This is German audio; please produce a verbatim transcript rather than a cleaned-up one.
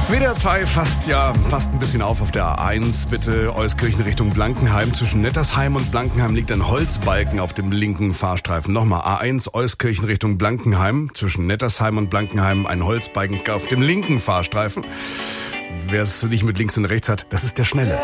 W D R zwei fast ja fast ein bisschen auf auf der A eins. Bitte Euskirchen Richtung Blankenheim. Zwischen Nettersheim und Blankenheim liegt ein Holzbalken auf dem linken Fahrstreifen. Nochmal A eins Euskirchen Richtung Blankenheim. Zwischen Nettersheim und Blankenheim ein Holzbalken auf dem linken Fahrstreifen. Wer es nicht mit links und rechts hat, das ist der Schnelle.